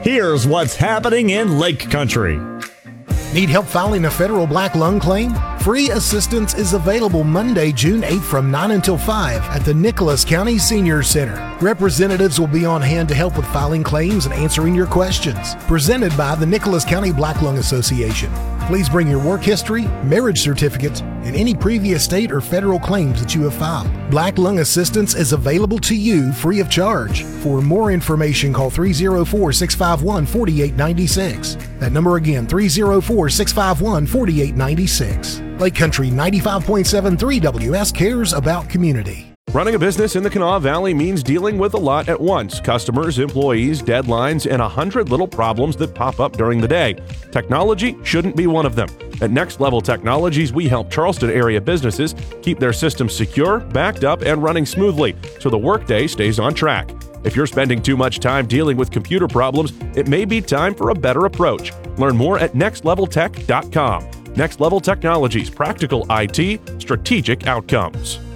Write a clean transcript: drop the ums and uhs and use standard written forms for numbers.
Here's what's happening in Lake Country. Need help filing a federal black lung claim? Free assistance is available Monday, June 8th from 9 until 5 at the Nicholas County Senior Center. Representatives will be on hand to help with filing claims and answering your questions. Presented by the Nicholas County Black Lung Association. Please bring your work history, marriage certificates, and any previous state or federal claims that you have filed. Black lung assistance is available to you free of charge. For more information, call 304-651-4896. That number again, 304-651-4896. Lake Country 95.73 WS cares about community. Running a business in the Kanawha Valley means dealing with a lot at once. Customers, employees, deadlines, and 100 little problems that pop up during the day. Technology shouldn't be one of them. At Next Level Technologies, we help Charleston area businesses keep their systems secure, backed up, and running smoothly so the workday stays on track. If you're spending too much time dealing with computer problems, it may be time for a better approach. Learn more at nextleveltech.com. Next Level Technologies, practical IT, strategic outcomes.